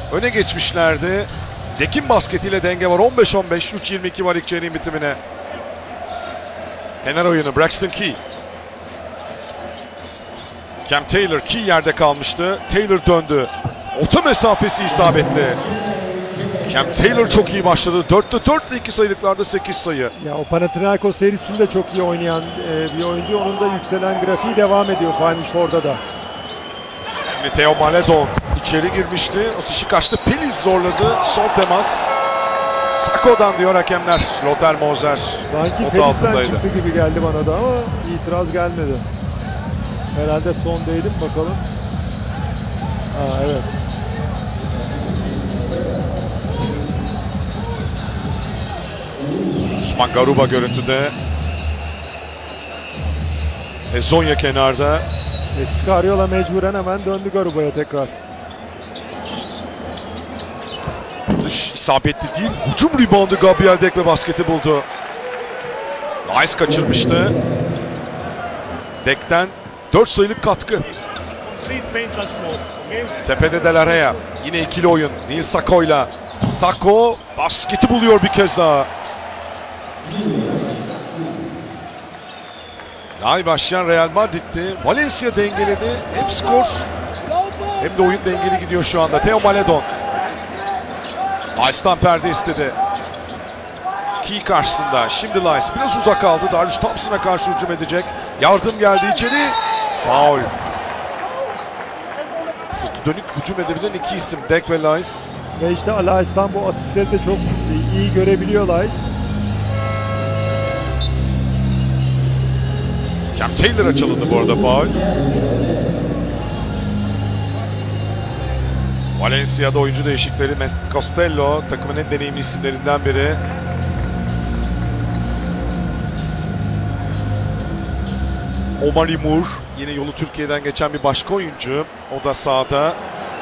öne geçmişlerdi. Dekin basketiyle denge var. 15-15. 3-22 var ilk çeyreğin bitimine. Kenar oyunu Braxton Key. Cam Taylor. Key yerde kalmıştı. Taylor döndü. Orta mesafesi isabetli. Cam Taylor çok iyi başladı. 4'te 4 ile 2 sayılıklarda 8 sayı. Ya o Panathinaikos serisinde çok iyi oynayan bir oyuncu. Onun da yükselen grafiği devam ediyor Final Four'da da. Şimdi Theo Maledon içeri girmişti. Atışı kaçtı. Feliz zorladı. Son temas. Sako'dan diyor hakemler. Lothar Moser. Sanki Felix'ten çıktı gibi geldi bana da ama itiraz gelmedi. Herhalde son değdim, bakalım. Evet. Osman Garuba görüntüde. Zonya kenarda. Scariola mecburen hemen döndü Garuba'ya tekrar. Dış isabetli değil. Hücum reboundu Gabriel Deck ve basketi buldu. Nice kaçırmıştı. Deck'ten 4 sayılık katkı. Tepede Del Araya. Yine ikili oyun. Neil Sako'yla. Sako basketi buluyor bir kez daha. Daha iyi başlayan Real Madrid'ti. Valencia dengeledi. Hem skor hem de oyun dengeli gidiyor şu anda. Theo Maledon. Lice'dan perde istedi. Key karşısında. Şimdi Lice biraz uzak kaldı. Darius Thompson'a karşı hücum edecek. Yardım geldi içeri. Faul. Sırtı dönük hücum edebilen iki isim. Deck ve Lice. Ve işte Lice'dan bu asistleri de çok iyi görebiliyor Lice. Cam Taylor'a çalındı bu arada faul. Valencia'da oyuncu değişikleri. Costello takımın en deneyimli isimlerinden biri. Omari Moore yine yolu Türkiye'den geçen bir başka oyuncu. O da sahada.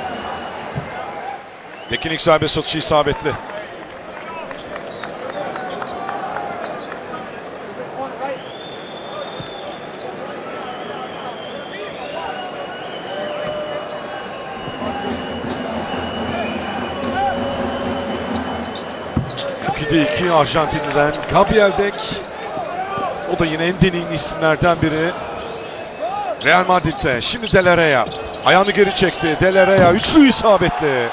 Dekin ilk serbest atışı isabetli. %2 Arjantinli'den Gabriel Deck. O da yine en deneyimli isimlerden biri. Real Madrid'de. Şimdi Del Araya. Ayağını geri çekti. Del Araya üçlü isabetli.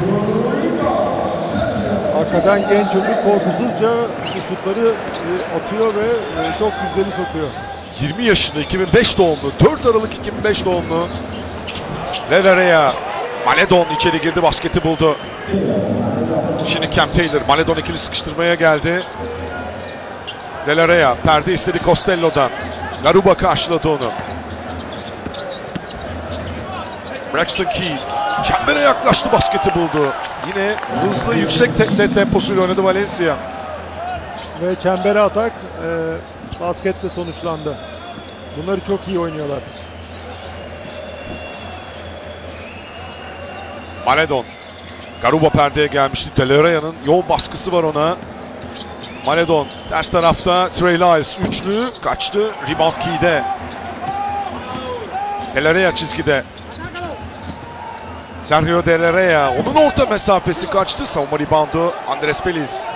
Hakikaten genç çocuk korkusuzca şutları atıyor ve çok güzeli sokuyor. 20 yaşında, 2005 doğumlu. 4 Aralık 2005 doğumlu. Del Araya. Maledon içeri girdi, basketi buldu. Şimdi Cam Taylor. Maledon ikili sıkıştırmaya geldi. Del Araya perde istedi Costello'dan. Garuba karşıladı onu. Braxton Key çembere yaklaştı, basketi buldu. Yine hızlı, yüksek tek set temposuyla oynadı Valencia. Ve çembere atak basketle sonuçlandı. Bunları çok iyi oynuyorlar. Maledon. Garuba perdeye gelmişti. Del Araya'nın yoğun baskısı var ona. Maledon ters tarafta. Trey Lyles üçlü kaçtı. Rebound Key'de. Del Araya çizgide. Sergio Del Araya. Onun orta mesafesi kaçtı. Savunma reboundu Andres Feliz.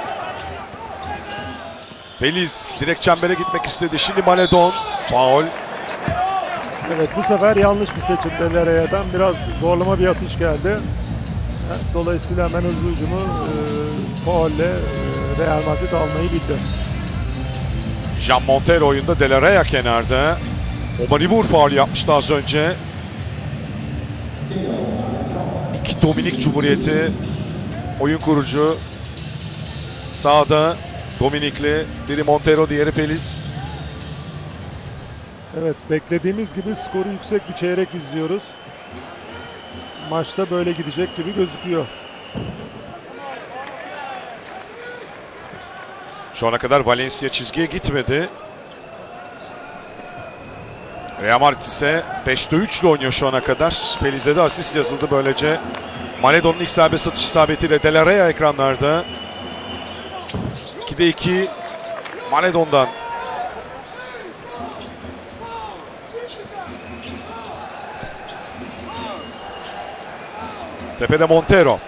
Feliz direkt çembere gitmek istedi. Şimdi Maledon. Faul. Evet, bu sefer yanlış bir seçim Del Araya'dan. Biraz zorlama bir atış geldi. Dolayısıyla hemen hızlı hücumu faulle Real Madrid almayı bildi. Jean Montero oyunda, Del Araya kenarda. Omari Moore faul yapmıştı az önce. İki Dominik Cumhuriyeti oyun kurucu. Sağda Dominikli, biri Montero, diğeri Feliz. Evet, beklediğimiz gibi skoru yüksek bir çeyrek izliyoruz. Maçta böyle gidecek gibi gözüküyor. Şu ana kadar Valencia çizgiye gitmedi. Real Madrid ise 5'te 3 ile oynuyor şu ana kadar. Feliz'e de asist yazıldı böylece. Maledon'un ilk serbest atış isabetiyle Del Araya ekranlarda. 2'de 2 Maledon'dan. Tepede Montero.